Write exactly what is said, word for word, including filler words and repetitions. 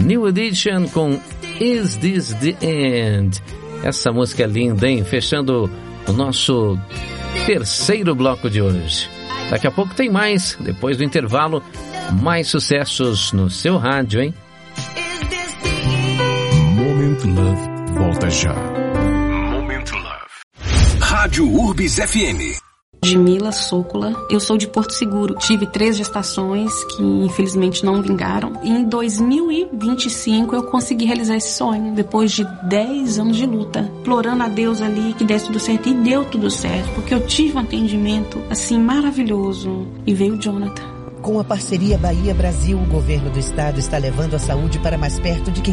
New Edition com Is This The End? Essa música é linda, hein? Fechando o nosso terceiro bloco de hoje. Daqui a pouco tem mais, depois do intervalo, mais sucessos no seu rádio, hein? Moment Love volta já. Moment Love. Rádio Urbis F M. Ludmila Sócola, eu sou de Porto Seguro. Tive três gestações que infelizmente não vingaram. E em dois mil e vinte e cinco eu consegui realizar esse sonho, depois de dez anos de luta, implorando a Deus ali que desse tudo certo, e deu tudo certo, porque eu tive um atendimento assim maravilhoso, e veio o Jonathan. Com a parceria Bahia Brasil, o governo do estado está levando a saúde para mais perto de quem